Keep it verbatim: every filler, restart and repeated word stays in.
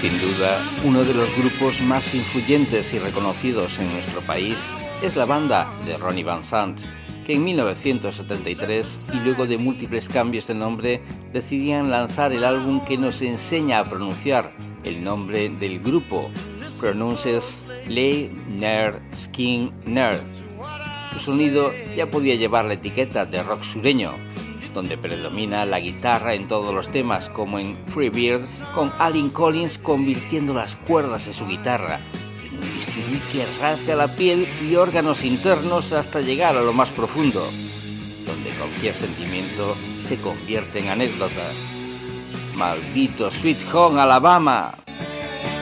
Sin duda, uno de los grupos más influyentes y reconocidos en nuestro país es la banda de Ronnie Van Sant, que en mil novecientos setenta y tres, y luego de múltiples cambios de nombre, decidían lanzar el álbum que nos enseña a pronunciar el nombre del grupo, Pronounces Le Nerd Skin Nerd. Su sonido ya podía llevar la etiqueta de rock sureño, donde predomina la guitarra en todos los temas, como en Freebird, con Allen Collins convirtiendo las cuerdas de su guitarra en un bisturí que rasga la piel y órganos internos hasta llegar a lo más profundo, donde cualquier sentimiento se convierte en anécdota. ¡Maldito Sweet Home Alabama!